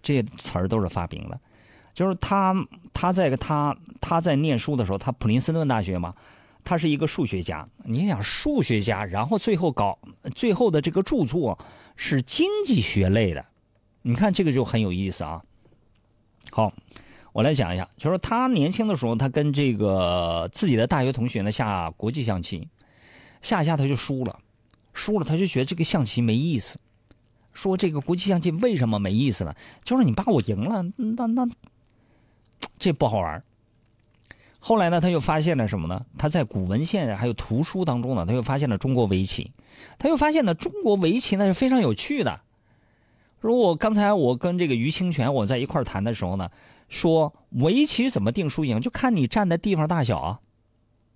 这些词儿都是发明的。就是他在念书的时候，他普林斯顿大学嘛，他是一个数学家。你想数学家，然后最后的这个著作是经济学类的，你看这个就很有意思啊。好，我来讲一下，就是他年轻的时候，他跟这个自己的大学同学呢下国际象棋，下一下他就输了，他就觉得这个象棋没意思。说这个国际象棋为什么没意思呢？就是你把我赢了，那这不好玩。后来呢，他又发现了什么呢？他在古文献还有图书当中呢，他又发现了中国围棋，他又发现呢，中国围棋呢是非常有趣的。如果刚才我跟这个于清泉我在一块谈的时候呢，说围棋怎么定输赢，就看你站的地方大小啊。